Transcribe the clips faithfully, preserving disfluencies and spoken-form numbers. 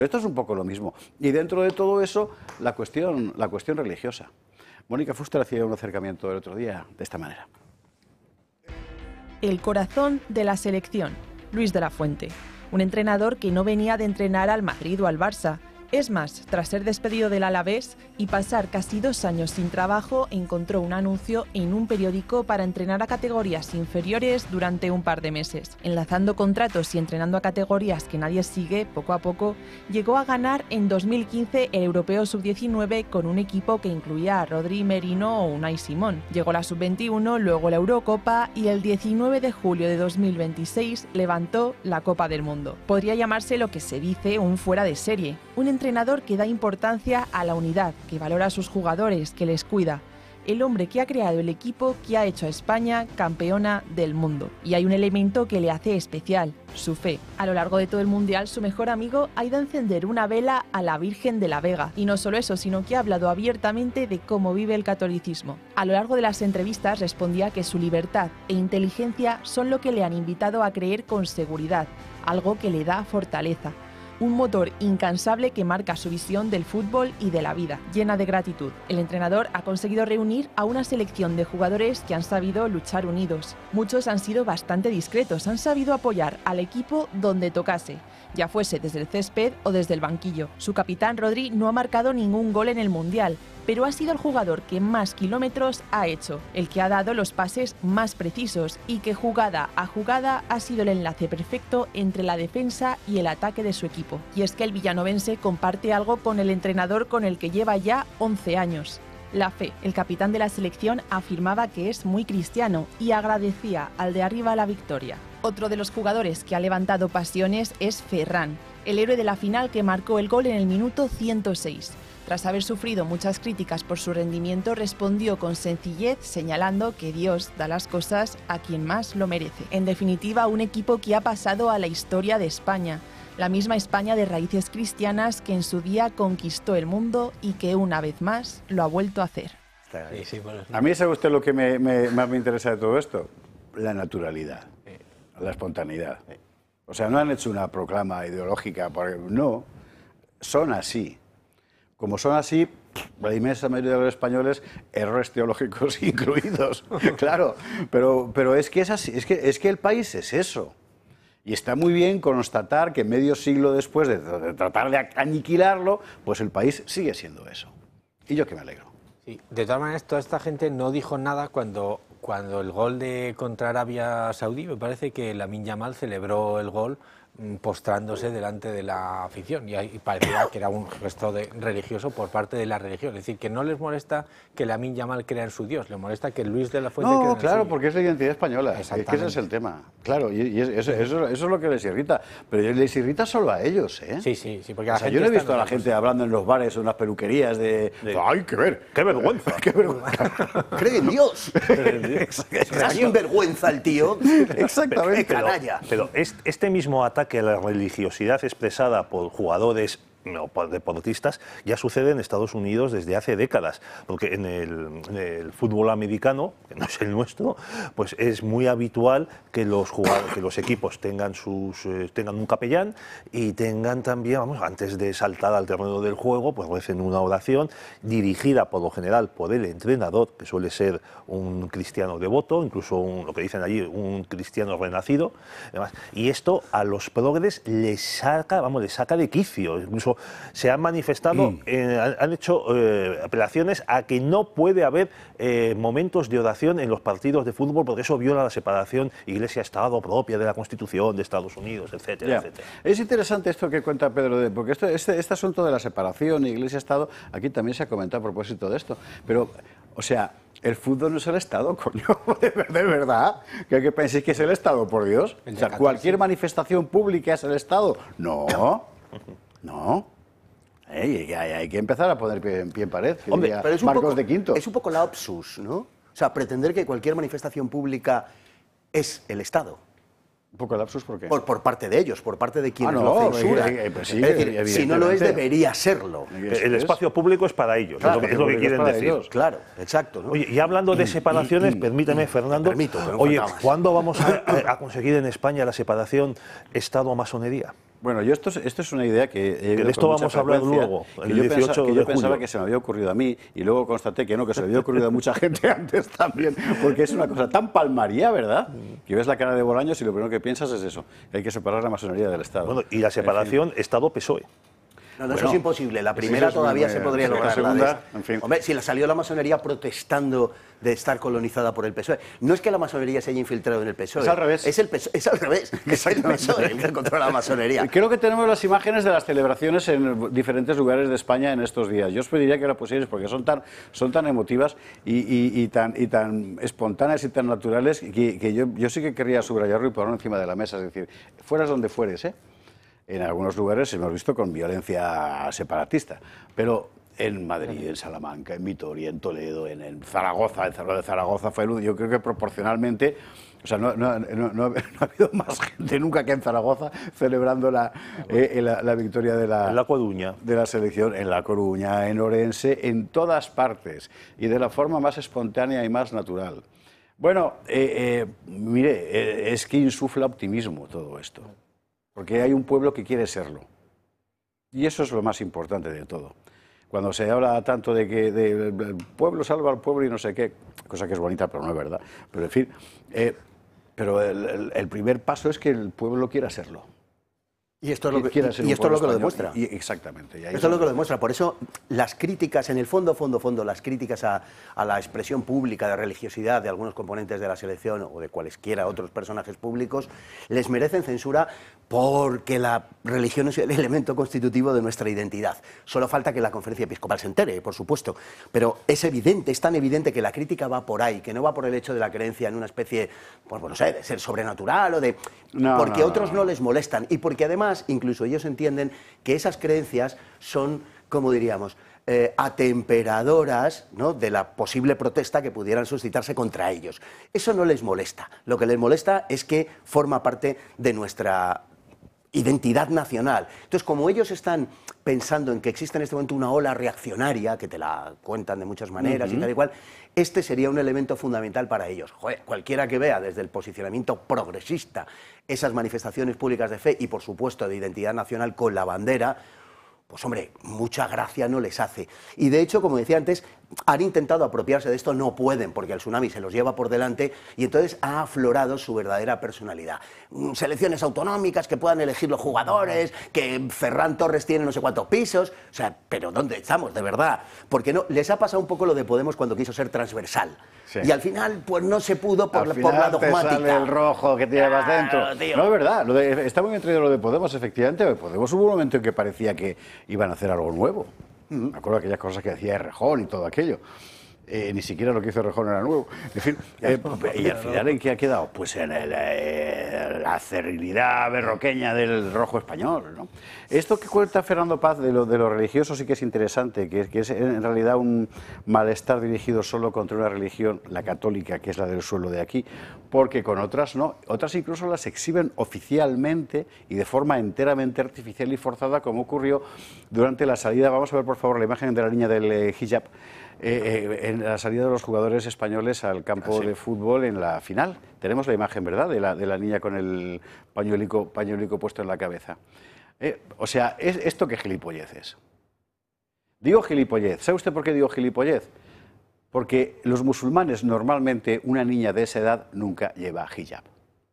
Esto es un poco lo mismo. Y dentro de todo eso, la cuestión, la cuestión religiosa. Mónica Fuster hacía un acercamiento el otro día de esta manera. El corazón de la selección, Luis de la Fuente. Un entrenador que no venía de entrenar al Madrid o al Barça. Es más, tras ser despedido del Alavés y pasar casi dos años sin trabajo, encontró un anuncio en un periódico para entrenar a categorías inferiores durante un par de meses. Enlazando contratos y entrenando a categorías que nadie sigue, poco a poco, llegó a ganar en dos mil quince el Europeo sub diecinueve con un equipo que incluía a Rodri, Merino o Unai Simón. Llegó la sub veintiuno, luego la Eurocopa y el diecinueve de julio de dos mil veintiséis levantó la Copa del Mundo. Podría llamarse lo que se dice un fuera de serie. Un entrenador que da importancia a la unidad, que valora a sus jugadores, que les cuida. El hombre que ha creado el equipo que ha hecho a España campeona del mundo. Y hay un elemento que le hace especial, su fe. A lo largo de todo el Mundial, su mejor amigo ha ido a encender una vela a la Virgen de la Vega. Y no solo eso, sino que ha hablado abiertamente de cómo vive el catolicismo. A lo largo de las entrevistas respondía que su libertad e inteligencia son lo que le han invitado a creer con seguridad, algo que le da fortaleza. Un motor incansable que marca su visión del fútbol y de la vida, llena de gratitud. El entrenador ha conseguido reunir a una selección de jugadores que han sabido luchar unidos. Muchos han sido bastante discretos, han sabido apoyar al equipo donde tocase, ya fuese desde el césped o desde el banquillo. Su capitán Rodri no ha marcado ningún gol en el Mundial, pero ha sido el jugador que más kilómetros ha hecho, el que ha dado los pases más precisos y que jugada a jugada ha sido el enlace perfecto entre la defensa y el ataque de su equipo. Y es que el villanovense comparte algo con el entrenador con el que lleva ya once años. La fe. El capitán de la selección afirmaba que es muy cristiano y agradecía al de arriba la victoria. Otro de los jugadores que ha levantado pasiones es Ferran, el héroe de la final que marcó el gol en el minuto ciento seis. Tras haber sufrido muchas críticas por su rendimiento, respondió con sencillez, señalando que Dios da las cosas a quien más lo merece. En definitiva, un equipo que ha pasado a la historia de España, la misma España de raíces cristianas que en su día conquistó el mundo y que una vez más lo ha vuelto a hacer. Sí, sí, bueno, sí. A mí, ¿sabe usted lo que me, me, más me interesa de todo esto? La naturalidad, sí. La espontaneidad. Sí. O sea, no han hecho una proclama ideológica, porque no, son así. Como son así, la inmensa mayoría de los españoles, errores teológicos incluidos, claro, pero, pero es que es así, es que, es que el país es eso. Y está muy bien constatar que medio siglo después de, de tratar de aniquilarlo, pues el país sigue siendo eso. Y yo que me alegro. Sí, de todas maneras, toda esta gente no dijo nada cuando, cuando el gol de contra Arabia Saudí, me parece que Lamine Yamal celebró el gol postrándose delante de la afición y, y parecía que era un gesto de, religioso por parte de la religión. Es decir, que no les molesta que Lamine Yamal crea en su Dios, les molesta que Luis de la Fuente crea en No, claro, el suyo. porque es la identidad española, es que ese es el tema. Claro, y, y es, eso, eso, eso es lo que les irrita, pero les irrita solo a ellos, ¿eh? Sí, sí, sí, porque la o sea, gente yo no he visto a la cosa. gente hablando en los bares o en las peluquerías de... de ¡ay, qué ver! ¡Qué vergüenza! ¡Qué vergüenza! ¡Cree en Dios! ¡Será sinvergüenza el tío! Exactamente. ¡Qué canalla! Pero, pero este mismo ataque a la religiosidad expresada por jugadores no, por deportistas ya sucede en Estados Unidos desde hace décadas, porque en el, en el fútbol americano, que no es el nuestro, pues es muy habitual que los jugadores, que los equipos tengan sus eh, tengan un capellán y tengan también, vamos, antes de saltar al terreno del juego, pues recen una oración dirigida por lo general por el entrenador, que suele ser un cristiano devoto, incluso un, lo que dicen allí, un cristiano renacido, además, y esto a los progres les saca, vamos, les saca de quicio, incluso se han manifestado, mm. eh, han, han hecho eh, apelaciones a que no puede haber eh, momentos de oración en los partidos de fútbol porque eso viola la separación Iglesia-Estado propia de la Constitución de Estados Unidos, etcétera, etcétera. Es interesante esto que cuenta Pedro, de, porque esto, este, este asunto de la separación Iglesia-Estado, aquí también se ha comentado a propósito de esto, pero, o sea, el fútbol no es el Estado, coño, de, de verdad, que, que penséis que es el Estado, por Dios. O sea, cualquier manifestación pública es el Estado. No. No, hey, hay, hay que empezar a poner pie en pie en pared. Hombre, pero es un, Marcos poco, de Quinto. es un poco lapsus, ¿no? O sea, pretender que cualquier manifestación pública es el Estado. Un poco lapsus, ¿por qué? Por, por parte de ellos, por parte de quienes ah, no, lo censuran. Eh, eh, pues sí, es decir, si no lo es, debería serlo. El espacio público es para ellos, claro, es lo que, es lo que quieren decir. Ellos. Claro, exacto, ¿no? Oye, y hablando de separaciones, permíteme, Fernando, Permito, oye, ¿cuándo vamos a, a conseguir en España la separación Estado-masonería? Bueno, yo esto es, esto es una idea que... he Que de esto vamos a hablar luego, el yo dieciocho pensaba, que de yo pensaba julio. que se me había ocurrido a mí y luego constaté que no, que se me había ocurrido a mucha gente antes también, porque es una cosa tan palmaría, ¿verdad? Que ves la cara de Bolaños y lo primero que piensas es eso, que hay que separar la masonería del Estado. Bueno, y la separación Estado-P S O E. No, no, eso Bueno, es imposible. La sí, primera eso es todavía muy- se podría la lograr. segunda, la de- en fin. Hombre, si la salió la masonería protestando de estar colonizada por el P S O E. No es que la masonería se haya infiltrado en el P S O E. Es al revés. Es, el P S O E, es al revés. Es el P S O E el que controla la masonería. Creo que tenemos las imágenes de las celebraciones en diferentes lugares de España en estos días. Yo os pediría que las pusierais porque son tan, son tan emotivas y, y- y tan, y tan espontáneas y tan naturales que, que yo, yo sí que querría subrayarlo y ponerlo encima de la mesa. Es decir, fueras donde fueres, ¿eh? En algunos lugares hemos visto con violencia separatista, pero en Madrid, en Salamanca, en Vitoria, en Toledo, en, en Zaragoza, en Cerro de Zaragoza fue el, yo creo que proporcionalmente, o sea, no, no, no, no, no ha habido más gente nunca que en Zaragoza celebrando la, eh, la, la victoria de la, En La Coruña. de la selección, en La Coruña, en Orense, en todas partes y de la forma más espontánea y más natural. Bueno, eh, eh, mire, eh, es que insufla optimismo todo esto. Porque hay un pueblo que quiere serlo. Y eso es lo más importante de todo. Cuando se habla tanto de que de, el pueblo salva al pueblo y no sé qué, cosa que es bonita, pero no es verdad. Pero en fin, eh, pero el, el- el primer paso es que el pueblo quiera serlo. Y esto es lo que, Quiera ser y un esto es lo que lo pueblo demuestra. español. Y- exactamente. y ahí Esto es lo que lo demuestra. Por eso las críticas, en el fondo, fondo, fondo, las críticas a, a la expresión pública de religiosidad de algunos componentes de la selección o de cualesquiera otros personajes públicos, les merecen censura porque la religión es el elemento constitutivo de nuestra identidad. Solo falta que la conferencia episcopal se entere, por supuesto. Pero es evidente, es tan evidente que la crítica va por ahí, que no va por el hecho de la creencia en una especie, pues bueno, no sé, de ser sobrenatural o de... No, porque no, a otros no, no les molestan y porque además incluso ellos entienden que esas creencias son, como diríamos, eh, atemperadoras, ¿no?, de la posible protesta que pudieran suscitarse contra ellos. Eso no les molesta. Lo que les molesta es que forma parte de nuestra identidad nacional. Entonces, como ellos están pensando en que existe en este momento una ola reaccionaria, que te la cuentan de muchas maneras uh-huh. y tal y cual, este sería un elemento fundamental para ellos. Joder, cualquiera que vea desde el posicionamiento progresista esas manifestaciones públicas de fe y, por supuesto, de identidad nacional con la bandera, pues hombre, mucha gracia no les hace. Y de hecho, como decía antes, han intentado apropiarse de esto, no pueden, porque el tsunami se los lleva por delante y entonces ha aflorado su verdadera personalidad. Selecciones autonómicas que puedan elegir los jugadores, que Ferran Torres tiene no sé cuántos pisos, o sea, pero ¿dónde estamos, de verdad? Porque no, les ha pasado un poco lo de Podemos cuando quiso ser transversal. Sí. Y al final, pues no se pudo por, al la, final por la dogmática. Te sale el rojo que te llevas claro, dentro. Tío. No, es verdad, lo de, está muy bien traído lo de Podemos, efectivamente. Podemos hubo un momento en que parecía que iban a hacer algo nuevo. Me acuerdo de aquellas cosas que hacía Errejón y todo aquello. Eh, ni siquiera lo que hizo Errejón era nuevo. En fin, eh, ¿y al final en qué ha quedado? Pues en el, eh, la cerrilidad berroqueña del rojo español, ¿no? Esto que cuenta Fernando Paz de lo, de lo religioso sí que es interesante, que, que es en realidad un malestar dirigido solo contra una religión, la católica, que es la del suelo de aquí, porque con otras no. Otras incluso las exhiben oficialmente y de forma enteramente artificial y forzada, como ocurrió durante la salida. Vamos a ver, por favor, la imagen de la niña del eh, hijab. Eh, eh, en la salida de los jugadores españoles al campo ah, sí. de fútbol en la final. Tenemos la imagen, ¿verdad?, de la, de la niña con el pañuelico, pañuelico puesto en la cabeza. Eh, o sea, ¿es esto qué gilipollez es? Digo gilipollez. ¿Sabe usted por qué digo gilipollez? Porque los musulmanes, normalmente, una niña de esa edad nunca lleva hijab.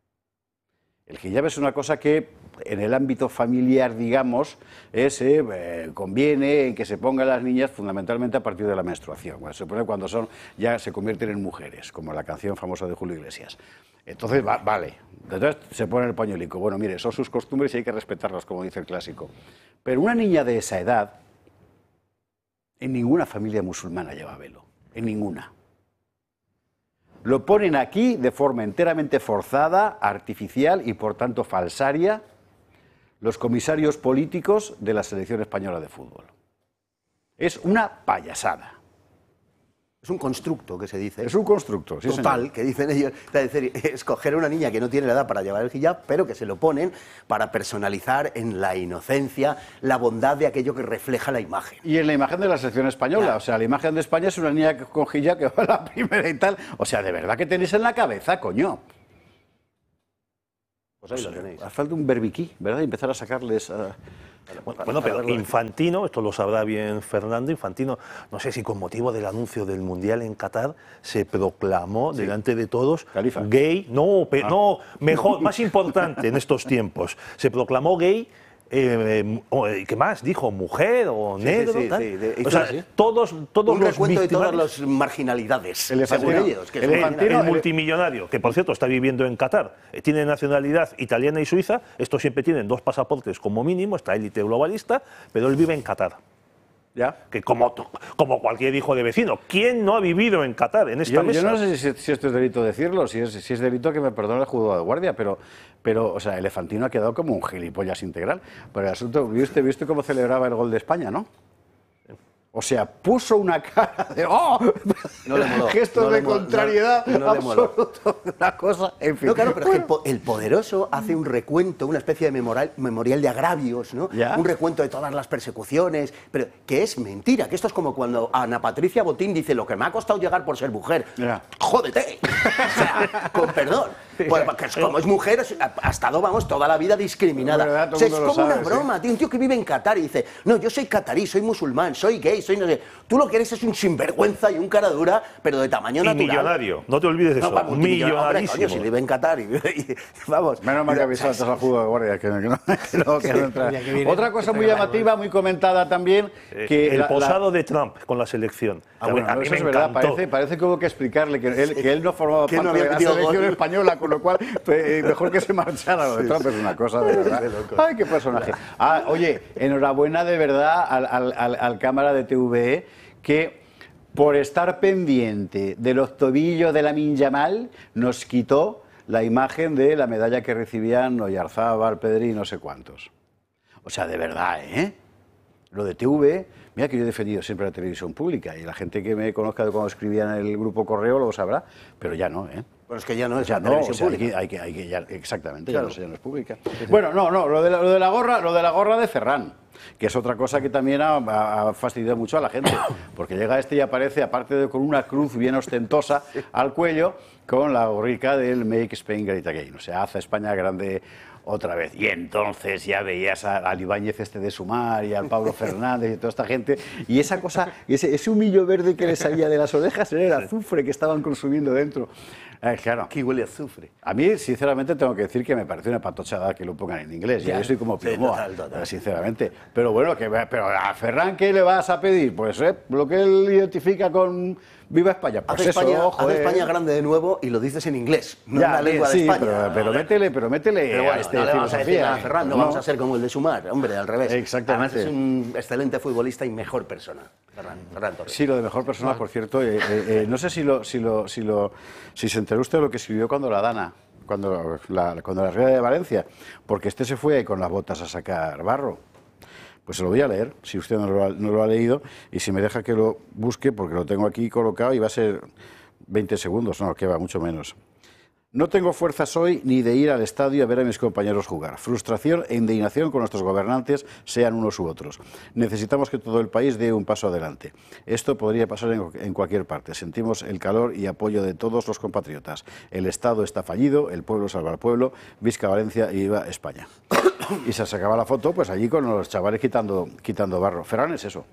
El hijab es una cosa que en el ámbito familiar, digamos, es, eh, conviene que se pongan las niñas fundamentalmente a partir de la menstruación. Bueno, se supone cuando son, ya se convierten en mujeres, como la canción famosa de Julio Iglesias. Entonces, va, vale, entonces se pone el pañuelico. Bueno, mire, son sus costumbres y hay que respetarlas, como dice el clásico. Pero una niña de esa edad, en ninguna familia musulmana lleva velo, en ninguna. Lo ponen aquí de forma enteramente forzada, artificial y por tanto falsaria, los comisarios políticos de la selección española de fútbol. Es una payasada. Es un constructo que se dice. Es un constructo, sí, total, señor. Que dicen ellos. Es decir, escoger a una niña que no tiene la edad para llevar el hijab, pero que se lo ponen para personalizar en la inocencia la bondad de aquello que refleja la imagen. Y en la imagen de la selección española, claro. O sea, la imagen de España es una niña con hijab que va a la primera y tal. O sea, de verdad que tenéis en la cabeza, coño. Pues ahí lo tenéis. Hace falta un berbiquí, ¿verdad? Y empezar a sacarles... A... Bueno, bueno, pero Infantino, esto lo sabrá bien Fernando, Infantino, no sé si con motivo del anuncio del Mundial en Qatar, se proclamó sí. delante de todos Califa. gay, no, pe, ah. no, mejor, más importante en estos tiempos, se proclamó gay. Eh, eh, ¿Qué más? ¿Dijo mujer o sí, negro? Sí, sí, tal? sí, de, o sea, sí. todos, todos un los recuento de todas victimarios. las marginalidades, el según ellos. Que el, el, el multimillonario, que por cierto está viviendo en Qatar, eh, tiene nacionalidad italiana y suiza, estos siempre tienen dos pasaportes como mínimo, esta élite globalista, pero él vive en Qatar. ¿Ya? Que como, como cualquier hijo de vecino. ¿Quién no ha vivido en Qatar, en esta yo, mesa? Yo no sé si, si esto es delito decirlo, si es, si es delito que me perdone el juzgado de guardia, pero, pero o sea, el Elefantino ha quedado como un gilipollas integral. Pero el asunto, ¿viste, viste cómo celebraba el gol de España, no? O sea, puso una cara de ¡oh! No le moló, gestos no de le moló, contrariedad no, no absoluto, una cosa, en fin. No, claro, pero bueno. es que el, el poderoso hace un recuento, una especie de memorial, memorial de agravios, ¿no? ¿Ya? Un recuento de todas las persecuciones, pero que es mentira, que esto es como cuando Ana Patricia Botín dice lo que me ha costado llegar por ser mujer. Ya. ¡Jódete! O sea, con perdón. Pues, como es mujer, ha estado, vamos, toda la vida discriminada. Verdad, o sea, es como sabe, una broma, ¿sí? tío, un tío que vive en Qatar y dice, no, yo soy catarí, soy musulmán, soy gay, soy no sé. Tú lo que eres es un sinvergüenza y un cara dura, pero de tamaño y natural. millonario, no te olvides de eso, no, millonarísimo. Hombre, coño, si vive en Qatar y, y vamos. Menos mal que avisado antes al juzgado de guardia, que no, que no, que no, que no entra. que viene, Otra cosa muy llamativa, muy comentada también, que... Eh, el la, posado la... de Trump con la selección. Ah, bueno, a mí eso me es verdad, encantó. parece, parece que hubo que explicarle que él, que él no formaba que parte no había de la metido selección gol. española, con lo cual eh, mejor que se marchara. Lo de Trump es una cosa de verdad. Ay, qué personaje. Ah, oye, enhorabuena de verdad al, al, al, al cámara de T V E, que por estar pendiente de los tobillos de Lamine Yamal nos quitó la imagen de la medalla que recibían Oyarzábal, Pedri y no sé cuántos. O sea, de verdad, ¿eh? Lo de T V E, mira que yo he defendido siempre la televisión pública y la gente que me conozca de cuando escribía en el grupo Correo lo sabrá, pero ya no, ¿eh? Bueno, es que ya no es ya la no, televisión o sea, pública. hay que, hay que, hay que ya, exactamente, Claro. ya, no, ya no es pública. Bueno, no, no, lo de, la, lo de la gorra, lo de la gorra de Ferran, que es otra cosa que también ha, ha fastidiado mucho a la gente, porque llega este y aparece, aparte de con una cruz bien ostentosa al cuello, con la gorrica del Make Spain Great Again, o sea, hace España grande otra vez. Y entonces ya veías a, al Ibáñez este de Sumar y al Pablo Fernández y toda esta gente, y esa cosa, ese, ese humillo verde que le salía de las orejas era el azufre que estaban consumiendo dentro. Eh, claro. Aquí huele a azufre. A mí, sinceramente, tengo que decir que me parece una patochada que lo pongan en inglés. Ya, yo soy como sí, Piomoa, total, total. sinceramente. Pero bueno, que, pero a Ferran, ¿qué le vas a pedir? Pues eh, lo que él identifica con Viva España. Pues Hace, eso, España, ojo, hace eh. España grande de nuevo y lo dices en inglés, no Ya, en la lengua sí, de España. Pero, pero métele, pero métele Pero a bueno, este no le vamos a decir filosofía. nada a Ferran, no, No. vamos a ser como el de Sumar, hombre, al revés. Exactamente. Además, es un excelente futbolista y mejor persona, Ferran, Ferran Torres. Sí, lo de mejor persona, por cierto, eh, eh, eh, no sé si lo, si lo, si lo, si se enteró usted de lo que escribió cuando la Dana, cuando la, cuando la Riera de Valencia, porque este se fue con las botas a sacar barro. Pues se lo voy a leer, si usted no lo, ha, no lo ha leído, y si me deja que lo busque, porque lo tengo aquí colocado y va a ser veinte segundos, no, que va, mucho menos. No tengo fuerzas hoy ni de ir al estadio a ver a mis compañeros jugar. Frustración e indignación con nuestros gobernantes, sean unos u otros. Necesitamos que todo el país dé un paso adelante. Esto podría pasar en, en cualquier parte. Sentimos el calor y apoyo de todos los compatriotas. El Estado está fallido, el pueblo salva al pueblo, Visca Valencia y viva España. Y se sacaba la foto pues allí con los chavales quitando, quitando barro. Ferran es eso.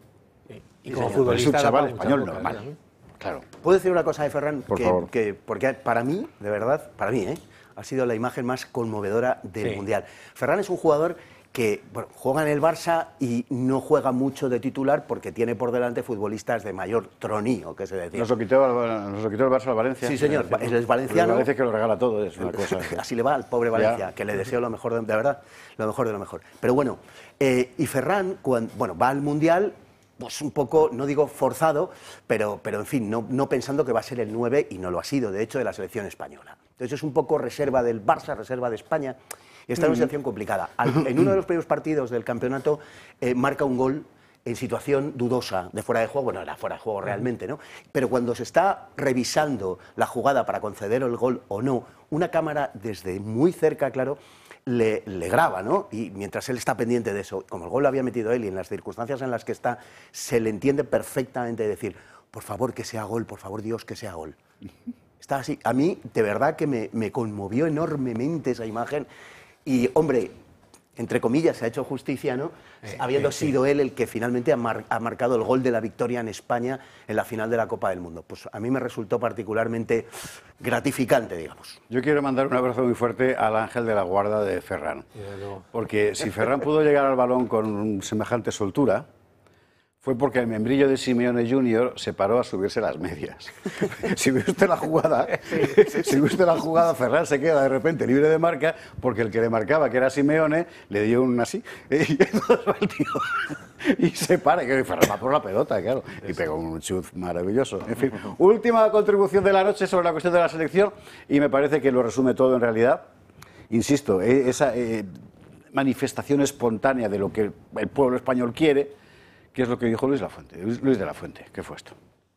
Y como Es futbolista un chaval da para español muchas bocas, normal. ¿eh? Claro. ¿Puedo decir una cosa de Ferran? Por que, favor. que, porque para mí, de verdad, para mí, ¿eh? ha sido la imagen más conmovedora del Sí. Mundial. Ferran es un jugador que bueno, juega en el Barça y no juega mucho de titular porque tiene por delante futbolistas de mayor tronío, que se decía. Nos lo quitó, nos lo quitó el Barça al Valencia. Sí, señor, Es es valenciano. El Valencia que lo regala todo, es una cosa. Así le va al pobre Valencia, Ya. que le deseo lo mejor, de, de verdad, lo mejor de lo mejor. Pero bueno, eh, y Ferran, cuando, bueno, va al Mundial, pues un poco, no digo forzado, pero, pero en fin, no, no pensando que va a ser el nueve, y no lo ha sido, de hecho, de la selección española. Entonces es un poco reserva del Barça, reserva de España, y está en una situación complicada. Al, en uno de los primeros partidos del campeonato eh, marca un gol en situación dudosa de fuera de juego, bueno, era fuera de juego realmente, ¿no? Pero cuando se está revisando la jugada para conceder el gol o no, una cámara desde muy cerca, claro, le, le graba, ¿no? Y mientras él está pendiente de eso, como el gol lo había metido él y en las circunstancias en las que está, se le entiende perfectamente decir, por favor que sea gol, por favor Dios que sea gol. Está así. A mí, de verdad, que me, me conmovió enormemente esa imagen. Y, hombre, entre comillas, se ha hecho justicia, ¿no? Eh, Habiendo eh, sido sí. él el que finalmente ha, mar, ha marcado el gol de la victoria en España en la final de la Copa del Mundo. Pues a mí me resultó particularmente gratificante, digamos. Yo quiero mandar un abrazo muy fuerte al ángel de la guarda de Ferran. Porque si Ferran pudo llegar al balón con semejante soltura, fue porque el membrillo de Simeone junior se paró a subirse las medias. Si ve usted la jugada, sí, sí, si ve usted la jugada, Ferran se queda de repente libre de marca porque el que le marcaba, que era Simeone, le dio un así y, y se para, y Ferran va por la pelota, claro, y pegó un chut maravilloso. En fin, última contribución de la noche sobre la cuestión de la selección y me parece que lo resume todo en realidad. Insisto, esa eh, manifestación espontánea de lo que el pueblo español quiere, ¿qué es lo que dijo Luis La Fuente? Luis de la Fuente, ¿qué fue esto?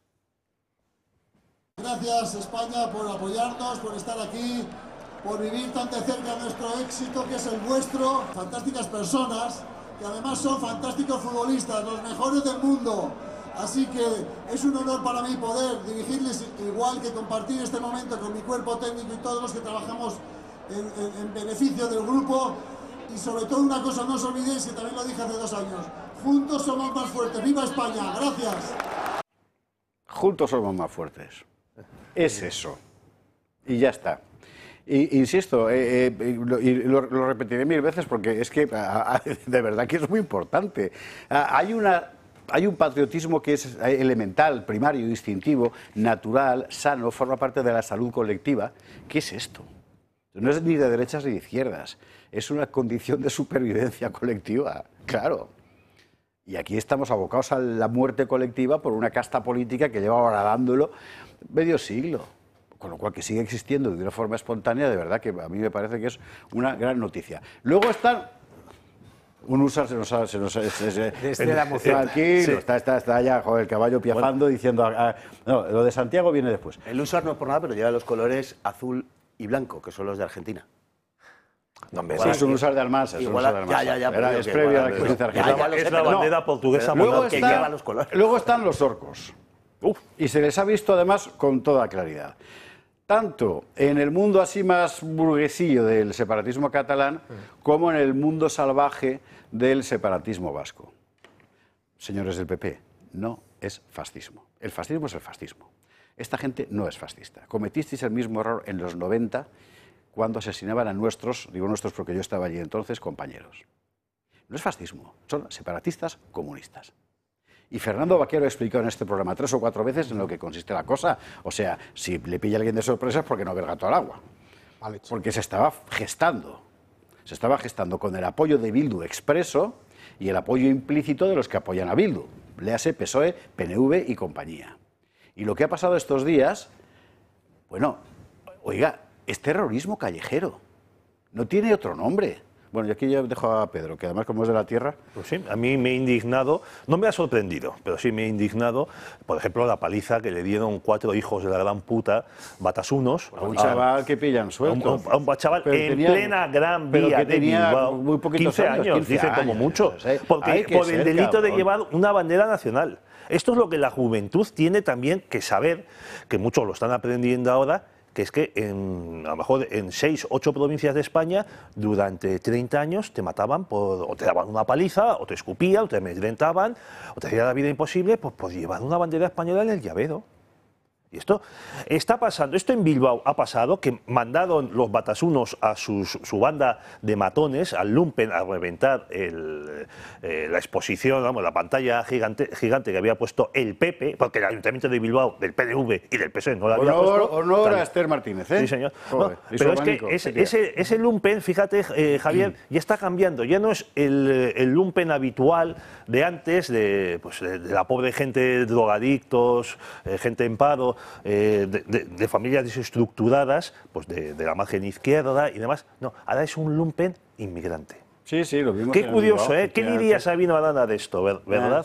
Gracias España por apoyarnos, por estar aquí, por vivir tan de cerca nuestro éxito que es el vuestro. Fantásticas personas, que además son fantásticos futbolistas, los mejores del mundo. Así que es un honor para mí poder dirigirles igual que compartir este momento con mi cuerpo técnico y todos los que trabajamos en, en, en beneficio del grupo. Y sobre todo una cosa, no os olvidéis, que también lo dije hace dos años, juntos somos más fuertes. ¡Viva España! ¡Gracias! Juntos somos más fuertes. Es eso. Y ya está. Y, insisto, eh, eh, lo, y lo, lo repetiré mil veces porque es que a, a, de verdad que es muy importante. A, hay una... Hay un patriotismo que es elemental, primario, instintivo, natural, sano, forma parte de la salud colectiva. ¿Qué es esto? No es ni de derechas ni de izquierdas, es una condición de supervivencia colectiva, claro. Y aquí estamos abocados a la muerte colectiva por una casta política que lleva horadándolo medio siglo. Con lo cual que sigue existiendo de una forma espontánea, de verdad que a mí me parece que es una gran noticia. Luego están... Un usar se nos ha... Se nos, se, se, Desde la emoción. Tranquilo, sí. está, está, está ya joder, el caballo piafando, bueno, diciendo... Ah, no, lo de Santiago viene después. El usar no es por nada, pero lleva los colores azul y blanco, que son los de Argentina. No, hombre, sí, es un usar de Almansa, es un usar de Almansa. Ya, ya, ya, Era, es previo a la existencia argentina. Es la bandera no, portuguesa luego que está, lleva los colores. Luego están los orcos. Uf. Y se les ha visto además con toda claridad. Tanto en el mundo así más burguesillo del separatismo catalán, como en el mundo salvaje del separatismo vasco. Señores del P P, no es fascismo. El fascismo es el fascismo. Esta gente no es fascista. Cometisteis el mismo error en los noventa cuando asesinaban a nuestros, digo nuestros porque yo estaba allí entonces, compañeros. No es fascismo, son separatistas comunistas. Y Fernando Vaquero ha explicado en este programa tres o cuatro veces en lo que consiste la cosa. O sea, si le pilla a alguien de sorpresa es porque no ve el gato al agua. Vale. Porque se estaba gestando. Se estaba gestando con el apoyo de Bildu expreso y el apoyo implícito de los que apoyan a Bildu. Léase P S O E, P N V y compañía. Y lo que ha pasado estos días, bueno, oiga, es terrorismo callejero. No tiene otro nombre. Bueno, y aquí ya dejo a Pedro, que además como es de la tierra... Pues sí, a mí me ha indignado, no me ha sorprendido, pero sí me ha indignado, por ejemplo, la paliza que le dieron cuatro hijos de la gran puta, batasunos... A un chaval a, que pillan suelto. A un, a un chaval pero en tenía, plena gran vía que tenía de Bilbao, muy poquitos quince años, quince dicen años, como mucho, ¿sabes? porque por el ser, delito cabrón. de llevar una bandera nacional. Esto es lo que la juventud tiene también que saber, que muchos lo están aprendiendo ahora, que es que en, a lo mejor en seis, ocho provincias de España, durante treinta años te mataban, por, o te daban una paliza, o te escupían, o te amedrentaban, o te hacían la vida imposible por, por llevar una bandera española en el llavero. Y esto está pasando, esto en Bilbao ha pasado, que mandaron los batasunos a sus, su banda de matones, al Lumpen, a reventar el, eh, la exposición, vamos, la pantalla gigante, gigante que había puesto el P P, porque el Ayuntamiento de Bilbao, del P N V y del P S O E no la había honor, puesto. Honor a Esther Martínez, ¿eh? Sí, señor. Joder, no, pero es que ese, ese, ese Lumpen, fíjate, eh, Javier, ya está cambiando, ya no es el, el Lumpen habitual de antes, de, pues, de, de la pobre gente, drogadictos, eh, gente en paro, Eh, de, de, de familias desestructuradas, pues de, de la margen izquierda y demás. No, ahora es un lumpen inmigrante. Sí, sí, lo vimos. Qué curioso, ¿eh? ¿Qué diría Sabino Arana de esto, verdad?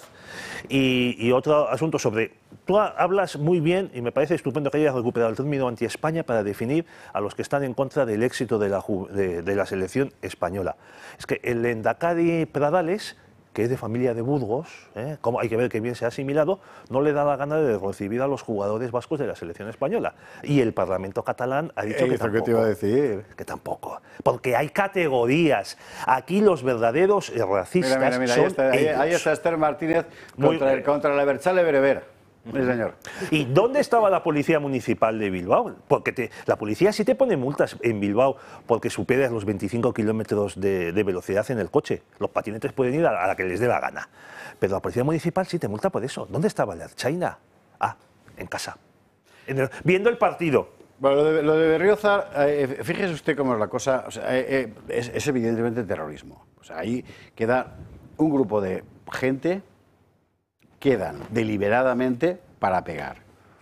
Y, y otro asunto sobre... Tú hablas muy bien, y me parece estupendo que hayas recuperado el término anti-España para definir a los que están en contra del éxito de la, de, de la selección española. Es que el Endacadi Pradales que es de familia de Burgos, ¿eh? Como hay que ver que bien se ha asimilado, no le da la gana de recibir a los jugadores vascos de la selección española. Y el Parlamento catalán ha dicho Eh, que ¿eso tampoco. qué te iba a decir? Que tampoco. Porque hay categorías. Aquí los verdaderos racistas Mira, mira, mira, son ahí está, ahí, ellos. ahí está Esther Martínez Muy contra, el, bien. contra la Berchale Bereber. Sí, señor. ¿Y dónde estaba la policía municipal de Bilbao? Porque te, la policía sí te pone multas en Bilbao porque superas los veinticinco kilómetros de, de velocidad en el coche. Los patinetes pueden ir a, a la que les dé la gana. Pero la policía municipal sí te multa por eso. ¿Dónde estaba la Ertzaina? Ah, en casa. En el- viendo el partido. Bueno, lo de, lo de Berriozar, eh, fíjese usted cómo es la cosa. O sea, eh, eh, es, es evidentemente terrorismo. O sea, ahí queda un grupo de gente, quedan deliberadamente para pegar.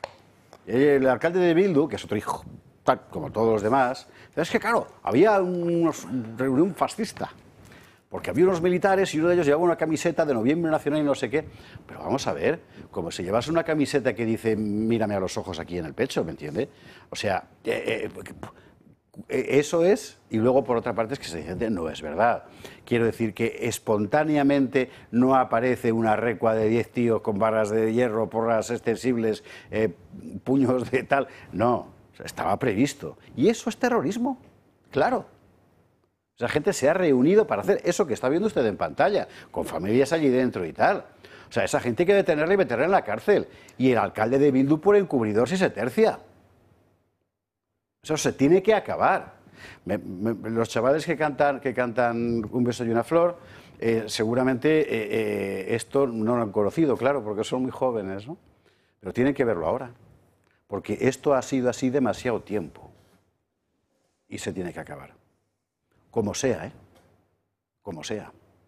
El alcalde de Bildu, que es otro hijo, tal como todos los demás, es que claro, había unos, una reunión fascista. Porque había unos militares y uno de ellos llevaba una camiseta de Noviembre Nacional y no sé qué. Pero vamos a ver, como si llevas una camiseta que dice mírame a los ojos aquí en el pecho, ¿me entiende? O sea, eh, eh, eso es, y luego por otra parte es que se dice no es verdad. Quiero decir que espontáneamente no aparece una recua de diez tíos con barras de hierro, porras extensibles, eh, puños de tal. No, o sea, estaba previsto. Y eso es terrorismo, claro. Esa gente se ha reunido para hacer eso que está viendo usted en pantalla, con familias allí dentro y tal. O sea, esa gente hay que detenerla y meterla en la cárcel. Y el alcalde de Bildu por encubridor si se tercia. Eso se tiene que acabar. Me, me, los chavales que cantan, que cantan Un beso y una flor, eh, seguramente eh, eh, esto no lo han conocido, claro, porque son muy jóvenes, ¿no? Pero tienen que verlo ahora. Porque esto ha sido así demasiado tiempo. Y se tiene que acabar. Como sea, ¿eh? Como sea.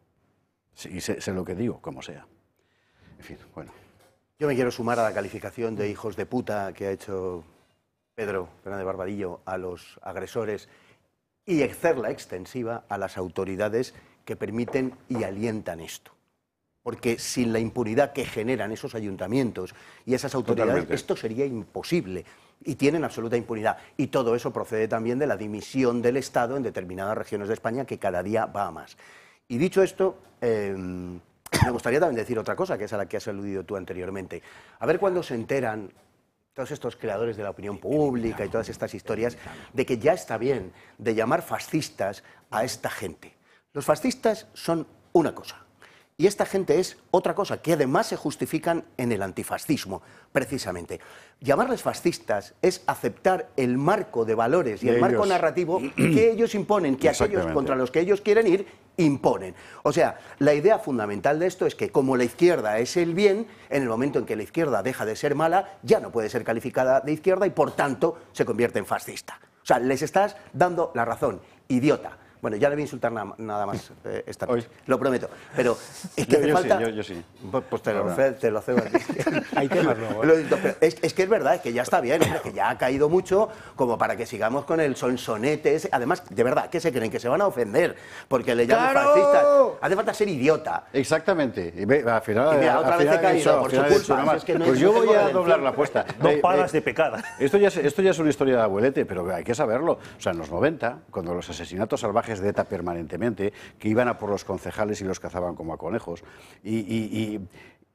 Sí, sé, sé lo que digo, como sea. En fin, bueno. Yo me quiero sumar a la calificación de hijos de puta que ha hecho Pedro Fernández Barbadillo a los agresores y hacerla extensiva a las autoridades que permiten y alientan esto. Porque sin la impunidad que generan esos ayuntamientos y esas autoridades, Totalmente. esto sería imposible. Y tienen absoluta impunidad. Y todo eso procede también de la dimisión del Estado en determinadas regiones de España, que cada día va a más. Y dicho esto, eh, me gustaría también decir otra cosa, que es a la que has aludido tú anteriormente. A ver cuándo se enteran todos estos creadores de la opinión pública y todas estas historias de que ya está bien de llamar fascistas a esta gente. Los fascistas son una cosa. Y esta gente es otra cosa, que además se justifican en el antifascismo, precisamente. Llamarles fascistas es aceptar el marco de valores y De el marco ellos. narrativo que ellos imponen, que aquellos Exactamente. contra los que ellos quieren ir, imponen. O sea, la idea fundamental de esto es que como la izquierda es el bien, en el momento en que la izquierda deja de ser mala, ya no puede ser calificada de izquierda y por tanto se convierte en fascista. O sea, les estás dando la razón, idiota. Bueno, ya le voy a insultar na nada más eh, esta noche, lo prometo. Pero es que Yo- hace yo sí, falta... yo- yo sí. Pues, pues te, lo, Ahora. ce- te lo cedo a ti. Hay temas luego, ¿eh? Lo digo, pero es, es que es verdad, es que ya está bien, hombre, que ya ha caído mucho como para que sigamos con el sonsonete ese. Además, de verdad, ¿qué se creen? Que se van a ofender porque le llaman ¡Claro! fascistas. Hace falta ser idiota. Exactamente. Y ve, al final, Y mira, al otra final vez he he caído, dicho, por al su final he culpa, dicho nada más. es que no- Pues no yo tengo voy a redención. doblar la apuesta. No Eh, paras eh, de pecar. Esto ya, es, esto ya es una historia de abuelete, pero hay que saberlo. O sea, en los noventa, cuando los asesinatos salvajes de ETA permanentemente, que iban a por los concejales y los cazaban como a conejos, y, y- y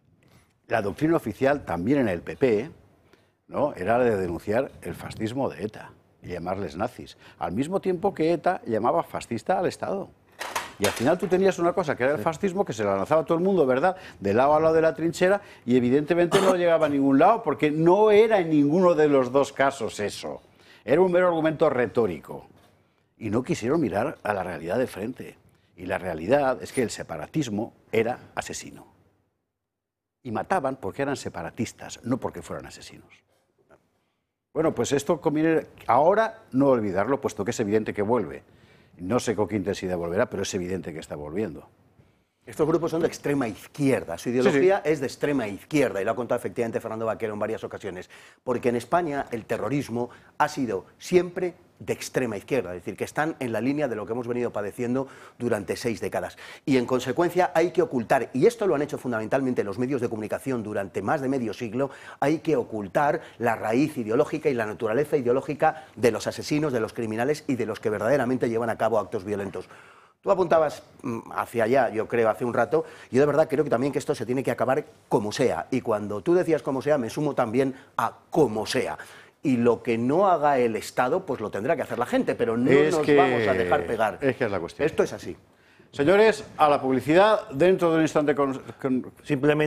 la doctrina oficial también en el P P, ¿no?, era la de denunciar el fascismo de ETA y llamarles nazis, al mismo tiempo que ETA llamaba fascista al Estado. Y al final tú tenías una cosa que era el fascismo, que se la lanzaba todo el mundo, ¿verdad?, de lado a lado de la trinchera, y evidentemente no llegaba a ningún lado, porque no era en ninguno de los dos casos eso. Era un mero argumento retórico. Y no quisieron mirar a la realidad de frente. Y la realidad es que el separatismo era asesino. Y mataban porque eran separatistas, no porque fueran asesinos. Bueno, pues esto conviene ahora no olvidarlo, puesto que es evidente que vuelve. No sé con qué intensidad volverá, pero es evidente que está volviendo. Estos grupos son de extrema izquierda, su ideología es de extrema izquierda, y lo ha contado efectivamente Fernando Vaquero en varias ocasiones, porque en España el terrorismo ha sido siempre de extrema izquierda, es decir, que están en la línea de lo que hemos venido padeciendo durante seis décadas. Y en consecuencia hay que ocultar, y esto lo han hecho fundamentalmente los medios de comunicación durante más de medio siglo, hay que ocultar la raíz ideológica y la naturaleza ideológica de los asesinos, de los criminales y de los que verdaderamente llevan a cabo actos violentos. Tú apuntabas hacia allá, yo creo, hace un rato. Yo de verdad creo que también que esto se tiene que acabar como sea. Y cuando tú decías como sea, me sumo también a como sea. Y lo que no haga el Estado, pues lo tendrá que hacer la gente, pero no Es nos que- vamos a dejar pegar. es que es la cuestión. Esto es así. Señores, a la publicidad, dentro de un instante con- con- Simplemente